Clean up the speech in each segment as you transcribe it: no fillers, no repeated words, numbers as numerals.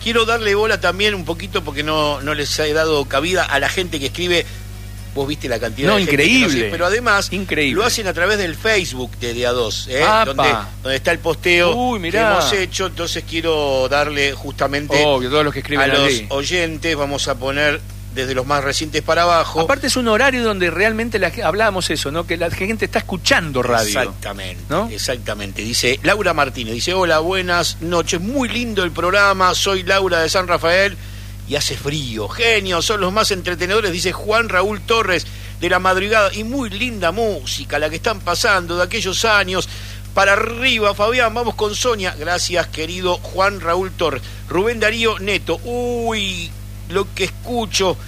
Quiero darle bola también un poquito, porque no les he dado cabida a la gente que escribe. Vos viste la cantidad de increíble. gente que nos... Pero además, increíble. Lo hacen a través del Facebook de Día 2, donde está el posteo que hemos hecho. Entonces quiero darle justamente todos los que escriben a los oyentes. Vamos a poner desde los más recientes para abajo. Aparte es un horario donde realmente hablábamos eso, ¿no? Que la gente está escuchando radio. Exactamente, ¿no? Exactamente. Dice Laura Martínez, dice: hola, buenas noches, muy lindo el programa, soy Laura de San Rafael y hace frío, genios, son los más entretenedores, dice Juan Raúl Torres de La Madrugada, y muy linda música la que están pasando de aquellos años. Para arriba, Fabián, vamos con Sonia. Gracias, querido Juan Raúl Torres. Rubén Darío Neto, uy, lo que escucho,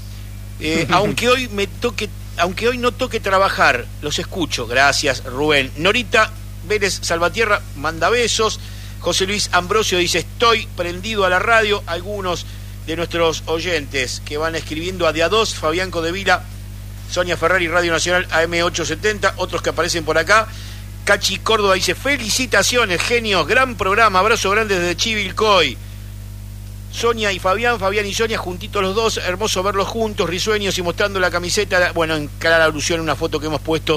aunque hoy no toque trabajar, los escucho. Gracias, Rubén. Norita Vélez Salvatierra manda besos. José Luis Ambrosio dice: estoy prendido a la radio. Algunos de nuestros oyentes que van escribiendo a Día 2, Fabián Codevila, Sonia Ferrari, Radio Nacional AM870, otros que aparecen por acá. Cachi Córdoba dice: felicitaciones, genios, gran programa, abrazo grande desde Chivilcoy. Sonia y Fabián y Sonia juntitos los dos, hermoso verlos juntos, risueños y mostrando la camiseta, bueno, en clara alusión a una foto que hemos puesto,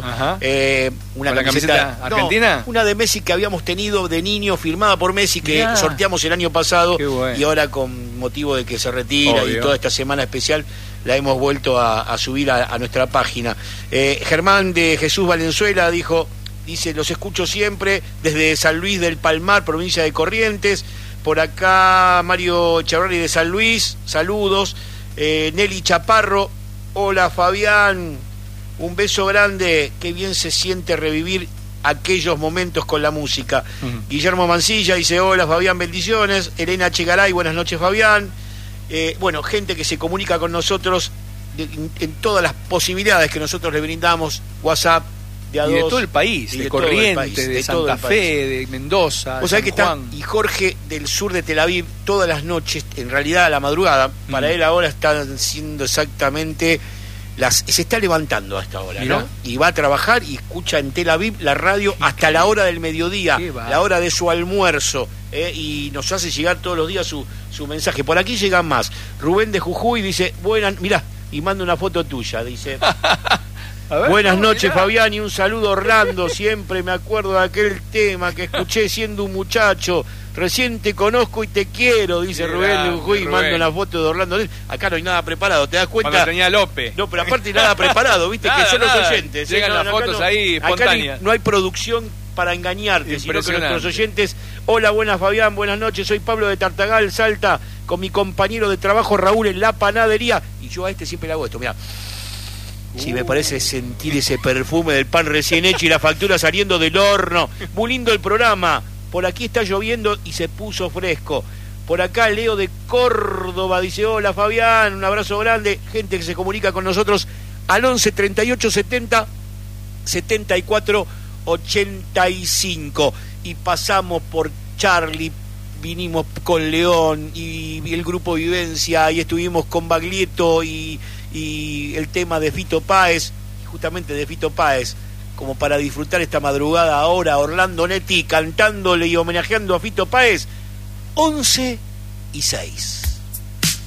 una camiseta argentina, una de Messi que habíamos tenido de niño, firmada por Messi, que sorteamos el año pasado, y ahora con motivo de que se retira y toda esta semana especial la hemos vuelto a subir a nuestra página. Germán de Jesús Valenzuela dice: los escucho siempre desde San Luis del Palmar, provincia de Corrientes. Por acá Mario Chavarri de San Luis, saludos. Nelly Chaparro, hola Fabián, un beso grande, qué bien se siente revivir aquellos momentos con la música. Guillermo Mancilla dice: hola Fabián, bendiciones. Elena Chegaray, buenas noches Fabián. Bueno, gente que se comunica con nosotros en todas las posibilidades que nosotros le brindamos, WhatsApp, y de todo el país, de Corrientes, de Santa Fe, de Mendoza, de San Juan. Y Jorge del sur de Tel Aviv, todas las noches, en realidad a la madrugada, para él ahora están siendo exactamente se está levantando a esta hora, ¿no? Y va a trabajar y escucha en Tel Aviv la radio hasta la hora del mediodía, la hora de su almuerzo, y nos hace llegar todos los días su mensaje. Por aquí llegan más. Rubén de Jujuy dice: buenas, mirá, y manda una foto tuya, dice. Buenas noches Fabián, y un saludo Orlando, siempre me acuerdo de aquel tema que escuché siendo un muchacho, recién te conozco y te quiero, dice Rubén de Jujuy, y manda una foto de Orlando. Acá no hay nada preparado, ¿te das cuenta? Cuando tenía López. No, pero aparte nada preparado, viste, que son los oyentes. Llegan las fotos ahí espontáneas. No hay producción para engañarte, sino que nuestros oyentes: hola, buenas Fabián, buenas noches, soy Pablo de Tartagal, Salta, con mi compañero de trabajo Raúl en la panadería, y yo a este siempre le hago esto, mirá. Sí, me parece sentir ese perfume del pan recién hecho y la factura saliendo del horno. Muy lindo el programa. Por aquí está lloviendo y se puso fresco. Por acá Leo de Córdoba dice: hola Fabián, un abrazo grande. Gente que se comunica con nosotros al 11 38 70 74 85. Y pasamos por Charlie, vinimos con León y el grupo Vivencia, y estuvimos con Baglietto y el tema de Fito Páez, justamente de Fito Páez, como para disfrutar esta madrugada ahora. Orlando Netti cantándole y homenajeando a Fito Páez. 11:06.